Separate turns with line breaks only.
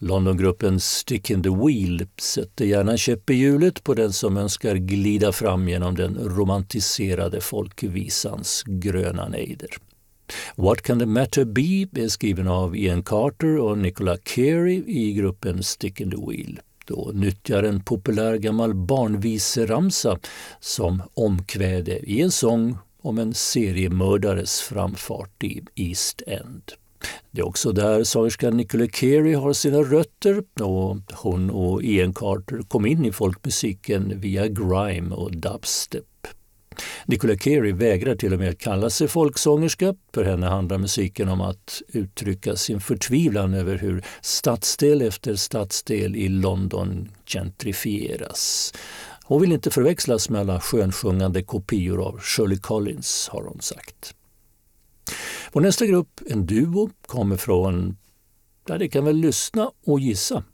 Londongruppen Stick in the Wheel sätter gärna en käpp i hjulet på den som önskar glida fram genom den romantiserade folkvisans gröna nejder. What Can the Matter Be är skriven av Ian Carter och Nicola Carey i gruppen Stick in the Wheel. Då nyttjar en populär gammal barnviseramsa som omkväde i en sång om en seriemördares framfart i East End. Det är också där sångerskan Nicola Carey har sina rötter och hon och Ian Carter kom in i folkmusiken via grime och dubstep. Nicola Carey vägrar till och med att kalla sig folksångerska. För henne handlar musiken om att uttrycka sin förtvivlan över hur stadsdel efter stadsdel i London gentrifieras. Hon vill inte förväxlas med alla skönsjungande kopior av Shirley Collins, har hon sagt. Vår nästa grupp, en duo, kommer från, där det kan väl lyssna och gissa,